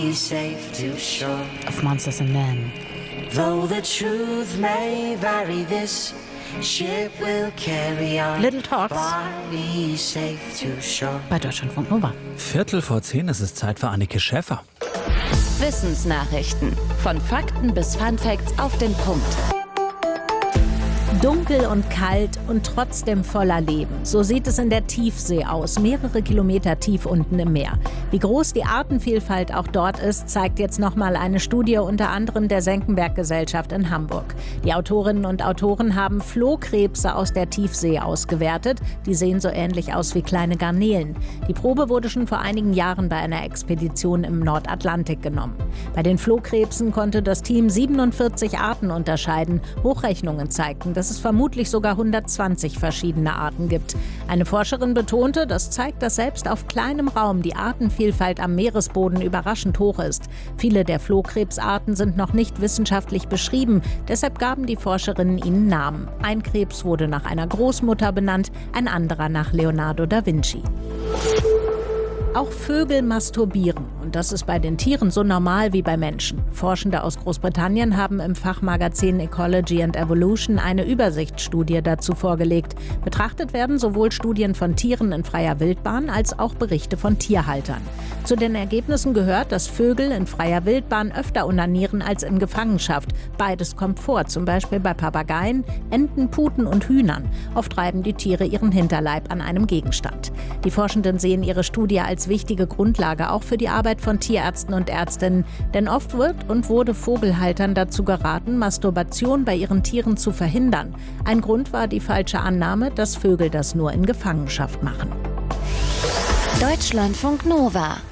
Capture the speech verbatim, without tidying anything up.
safe to shore. Of Monsters and Men. Though the truth may vary, this ship will carry our Little Talks. body safe to shore. Bei Deutschlandfunk Nova. Viertel vor zehn ist es Zeit für Anneke Schäfer. Wissensnachrichten. Von Fakten bis Funfacts auf den Punkt. Dunkel und kalt und trotzdem voller Leben. So sieht es in der Tiefsee aus, mehrere Kilometer tief unten im Meer. Wie groß die Artenvielfalt auch dort ist, zeigt jetzt nochmal eine Studie unter anderem der Senckenberg-Gesellschaft in Hamburg. Die Autorinnen und Autoren haben Flohkrebse aus der Tiefsee ausgewertet. Die sehen so ähnlich aus wie kleine Garnelen. Die Probe wurde schon vor einigen Jahren bei einer Expedition im Nordatlantik genommen. Bei den Flohkrebsen konnte das Team siebenundvierzig Arten unterscheiden. Hochrechnungen zeigten, dass es vermutlich sogar hundertzwanzig verschiedene Arten gibt. Eine Forscherin betonte, das zeigt, dass selbst auf kleinem Raum die Artenvielfalt am Meeresboden überraschend hoch ist. Viele der Flohkrebsarten sind noch nicht wissenschaftlich beschrieben, deshalb gaben die Forscherinnen ihnen Namen. Ein Krebs wurde nach einer Großmutter benannt, ein anderer nach Leonardo da Vinci. Auch Vögel masturbieren. Und das ist bei den Tieren so normal wie bei Menschen. Forschende aus Großbritannien haben im Fachmagazin Ecology and Evolution eine Übersichtsstudie dazu vorgelegt. Betrachtet werden sowohl Studien von Tieren in freier Wildbahn als auch Berichte von Tierhaltern. Zu den Ergebnissen gehört, dass Vögel in freier Wildbahn öfter onanieren als in Gefangenschaft. Beides kommt vor, zum Beispiel bei Papageien, Enten, Puten und Hühnern. Oft reiben die Tiere ihren Hinterleib an einem Gegenstand. Die Forschenden sehen ihre Studie als wichtige Grundlage auch für die Arbeit von Tierärzten und Ärztinnen. Denn oft wird und wurde Vogelhaltern dazu geraten, Masturbation bei ihren Tieren zu verhindern. Ein Grund war die falsche Annahme, dass Vögel das nur in Gefangenschaft machen. Deutschlandfunk Nova.